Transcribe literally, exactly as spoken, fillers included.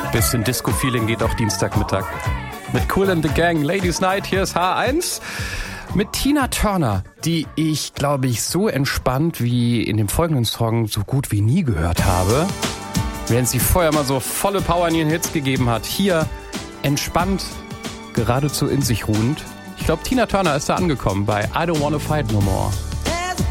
Bisschen Disco-Feeling geht auch Dienstagmittag. Mit Kool and the Gang, Ladies Night, hier ist H eins. Mit Tina Turner, die ich, glaube ich, so entspannt wie in dem folgenden Song so gut wie nie gehört habe. Während sie vorher mal so volle Power in ihren Hits gegeben hat. Hier entspannt, geradezu in sich ruhend. Ich glaube, Tina Turner ist da angekommen bei I Don't Wanna Fight No More.